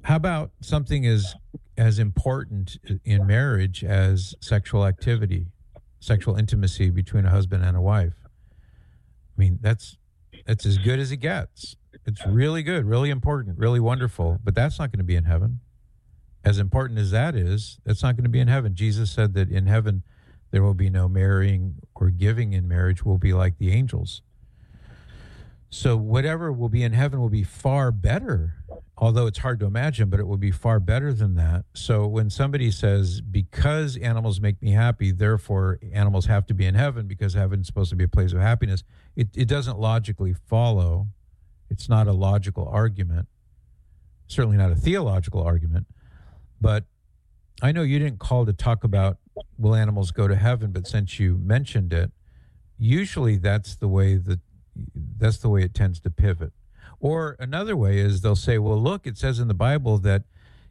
How about something as important in marriage as sexual activity, sexual intimacy between a husband and a wife? I mean, that's as good as it gets. It's really good, really important, really wonderful, but that's not going to be in heaven. As important as that is, that's not going to be in heaven. Jesus said that in heaven there will be no marrying or giving in marriage. Will be like the angels. So whatever will be in heaven will be far better, although it's hard to imagine, but it will be far better than that. So when somebody says, because animals make me happy, therefore animals have to be in heaven because heaven's supposed to be a place of happiness, it doesn't logically follow. It's not a logical argument, certainly not a theological argument. But I know you didn't call to talk about will animals go to heaven, but since you mentioned it, usually that's the way it tends to pivot. Or another way is they'll say, well, look, it says in the Bible that,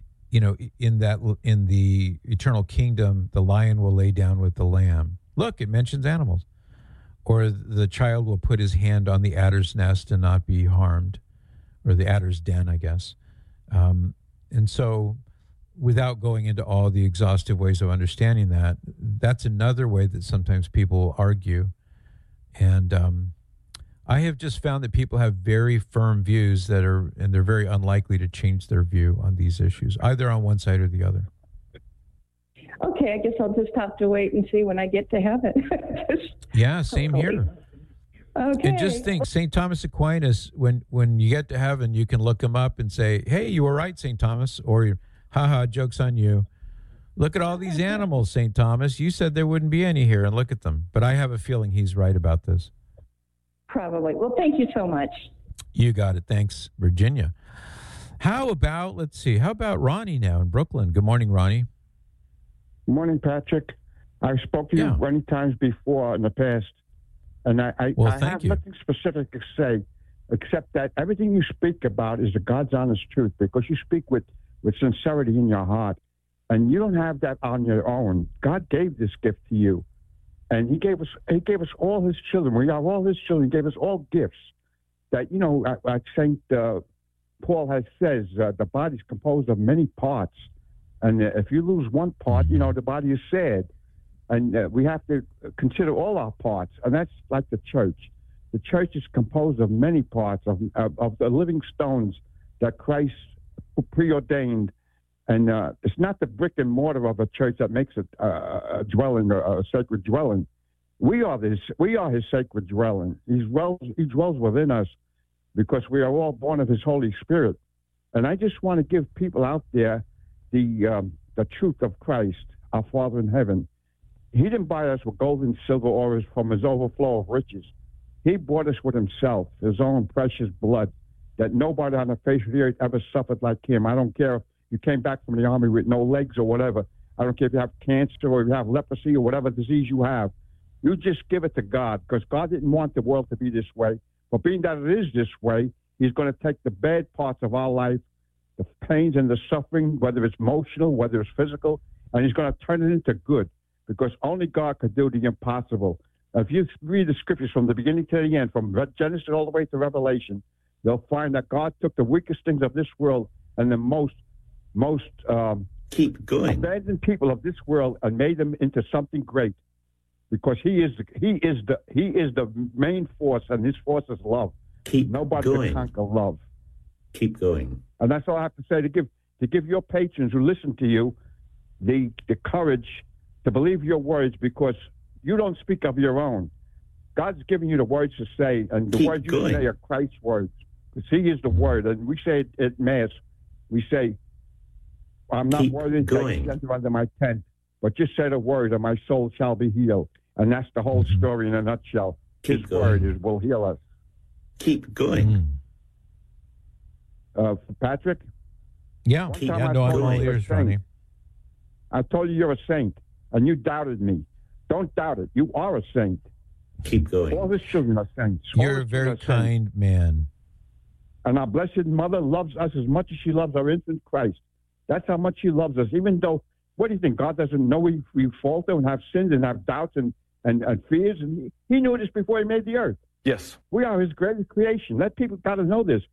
in the eternal kingdom, the lion will lay down with the lamb. Look, it mentions animals. Or the child will put his hand on the adder's nest and not be harmed, or the adder's den, I guess. And so without going into all the exhaustive ways of understanding that, that's another way that sometimes people argue. And I have just found that people have very firm views and they're very unlikely to change their view on these issues, either on one side or the other. Okay, I guess I'll just have to wait and see when I get to heaven. Yeah, same here. Okay. And just think, St. Thomas Aquinas, when you get to heaven, you can look him up and say, hey, you were right, St. Thomas, or haha, joke's on you. Look at all these animals, St. Thomas. You said there wouldn't be any here, and look at them. But I have a feeling he's right about this. Probably. Well, thank you so much. You got it. Thanks, Virginia. How about Ronnie now in Brooklyn? Good morning, Ronnie. Good morning, Patrick. I spoke to you many times before in the past, and I have nothing specific to say, except that everything you speak about is the God's honest truth, because you speak with sincerity in your heart, and you don't have that on your own. God gave this gift to you, and He gave us all His children. We are all His children. He gave us all gifts. That like Saint Paul says, the body is composed of many parts. And if you lose one part, the body is sad. And we have to consider all our parts. And that's like the church. The church is composed of many parts, of the living stones that Christ preordained. And it's not the brick and mortar of a church that makes it a dwelling, a sacred dwelling. We are His sacred dwelling. He dwells within us because we are all born of His Holy Spirit. And I just want to give people out there the truth of Christ, our Father in heaven. He didn't buy us with gold and silver or from His overflow of riches. He bought us with Himself, His own precious blood, that nobody on the face of the earth ever suffered like Him. I don't care if you came back from the army with no legs or whatever. I don't care if you have cancer or if you have leprosy or whatever disease you have. You just give it to God, because God didn't want the world to be this way. But being that it is this way, He's going to take the bad parts of our life, the pains and the suffering, whether it's emotional, whether it's physical, and He's going to turn it into good, because only God could do the impossible. If you read the scriptures from the beginning to the end, from Genesis all the way to Revelation, you'll find that God took the weakest things of this world and the most keep going abandoned people of this world and made them into something great, because He is the main force, and His force is love. Nobody can conquer love. Keep going. And that's all I have to say, to give your patrons who listen to you the courage to believe your words, because you don't speak of your own. God's giving you the words to say, and the words you say are Christ's words, because He is the Word. And we say it at Mass, we say, I'm not worthy to enter under my tent, but just say the word, and my soul shall be healed. And that's the whole story in a nutshell. His word will heal us. Keep going. Patrick? Yeah. I'm all ears, Ronnie. I told you you're a saint, and you doubted me. Don't doubt it. You are a saint. Keep going. All His children are saints. You're a very kind man. And our Blessed Mother loves us as much as she loves our infant Christ. That's how much she loves us. Even though, what do you think? God doesn't know we falter and have sins and have doubts and fears? And he knew this before He made the earth. Yes. We are His greatest creation. Let people got to know this.